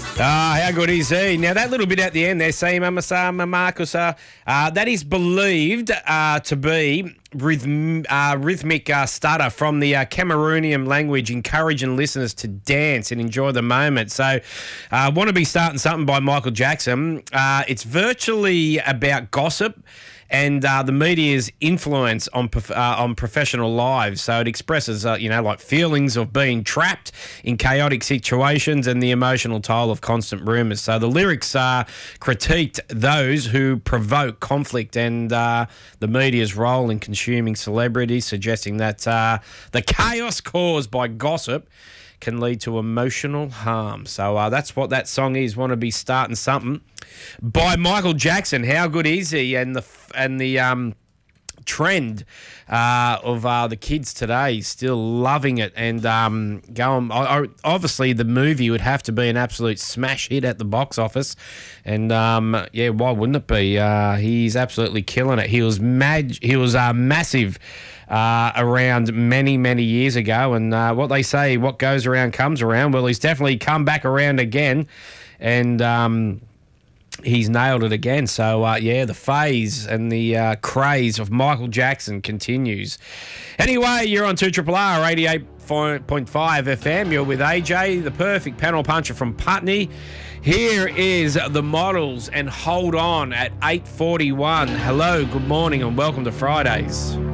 How good is he? Now, that little bit at the end there, Marcus, that is believed to be rhythmic stutter from the Cameroonian language, encouraging listeners to dance and enjoy the moment. So, Want to Be Starting Something by Michael Jackson. It's virtually about gossip and the media's influence on professional lives. So it expresses, like feelings of being trapped in chaotic situations and the emotional toll of constant rumours. So the lyrics critiqued those who provoke conflict and the media's role in consuming celebrities, suggesting that the chaos caused by gossip can lead to emotional harm. So that's what that song is, Want to Be Starting Something, by Michael Jackson. How good is he? And the trend of the kids today still loving it and going. Obviously, the movie would have to be an absolute smash hit at the box office, and why wouldn't it be? He's absolutely killing it. He was massive around many years ago, and what they say, what goes around comes around. Well, he's definitely come back around again, and he's nailed it again. So, the phase and the craze of Michael Jackson continues. Anyway, you're on 2RRR 88.5 FM. You're with AJ, the perfect panel puncher from Putney. Here is The Models and Hold On at 8:41. Hello, good morning, and welcome to Fridays.